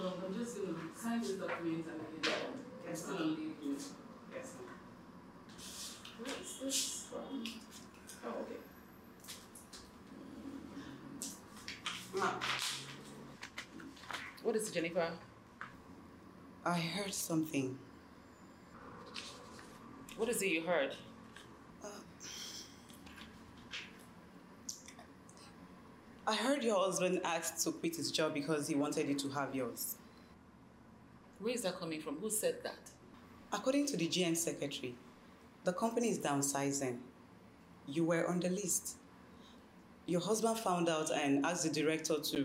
I'm just going to sign this document and then Yes, still ma'am. leave you. Yes, ma'am. Where is this from? Oh, okay. Ma'am, What is it, Jennifer? I heard something. What is it you heard? I heard your husband asked to quit his job because he wanted you to have yours. Where is that coming from? Who said that? According to the GM secretary, the company is downsizing. You were on the list. Your husband found out and asked the director to